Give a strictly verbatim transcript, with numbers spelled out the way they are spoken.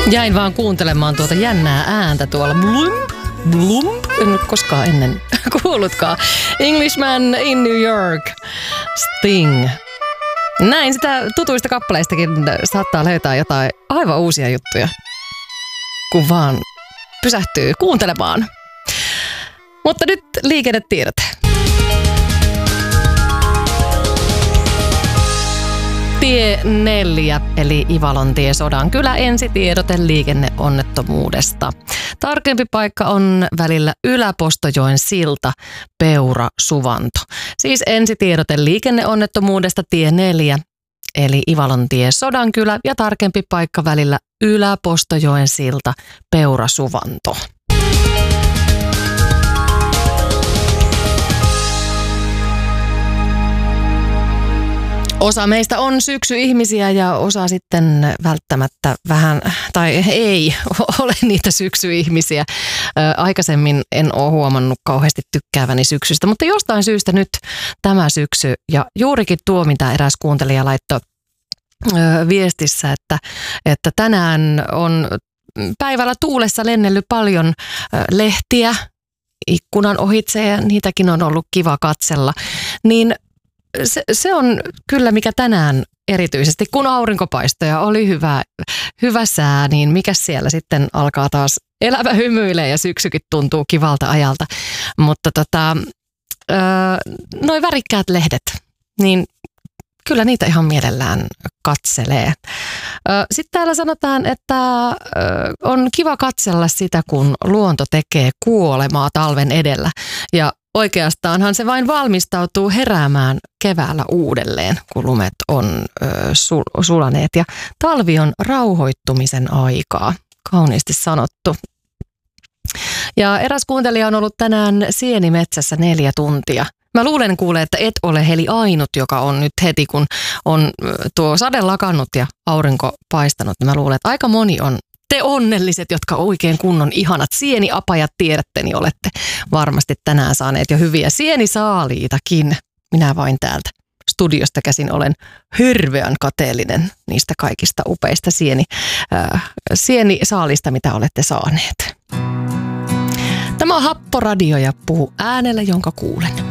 Jäin vaan kuuntelemaan tuota jännää ääntä tuolla. Blump, blump. En ole koskaan ennen kuullutkaan. Englishman in New York. Sting. Näin sitä tutuista kappaleistakin saattaa löytää jotain aivan uusia juttuja, kun vaan pysähtyy kuuntelemaan. Mutta nyt liikennetiedot. Tie neljä, eli Ivalontie Sodankylä, ensitiedote liikenneonnettomuudesta. Tarkempi paikka on välillä Ylä-Postojoen silta, Peura, Suvanto. Siis ensitiedote liikenneonnettomuudesta tie neljä, eli Ivalontie Sodankylä, ja tarkempi paikka välillä Ylä-Postojoen silta, Peura, Suvanto. Osa meistä on syksyihmisiä ja osa sitten välttämättä vähän, tai ei ole niitä syksyihmisiä. Aikaisemmin en ole huomannut kauheasti tykkääväni syksystä, mutta jostain syystä nyt tämä syksy ja juurikin tuo, mitä eräs kuuntelija laittoi viestissä, että, että tänään on päivällä tuulessa lennellyt paljon lehtiä ikkunan ohitse ja niitäkin on ollut kiva katsella, niin Se, se on kyllä mikä tänään erityisesti, kun aurinko paistoi ja oli hyvä, hyvä sää, niin mikä siellä sitten alkaa taas elävä hymyilee ja syksykin tuntuu kivalta ajalta. Mutta tota, öö, noi värikkäät lehdet, niin kyllä niitä ihan mielellään katselee. Sitten täällä sanotaan, että on kiva katsella sitä, kun luonto tekee kuolemaa talven edellä. Ja oikeastaanhan se vain valmistautuu heräämään keväällä uudelleen, kun lumet on sul- sulaneet. Ja talvi on rauhoittumisen aikaa. Kauniisti sanottu. Ja eräs kuuntelija on ollut tänään sienimetsässä neljä tuntia. Mä luulen kuule, että et ole Heli ainut, joka on nyt heti, kun on tuo sade lakannut ja aurinko paistanut. Mä luulen, että aika moni on te onnelliset, jotka oikein kunnon ihanat sieniapajat tiedätte, niin olette varmasti tänään saaneet jo hyviä sienisaaliitakin. Minä vain täältä studiosta käsin olen hirveän kateellinen niistä kaikista upeista sieni, äh, sienisaalista, mitä olette saaneet. Tämä on Happoradio ja puhu äänellä, jonka kuulen.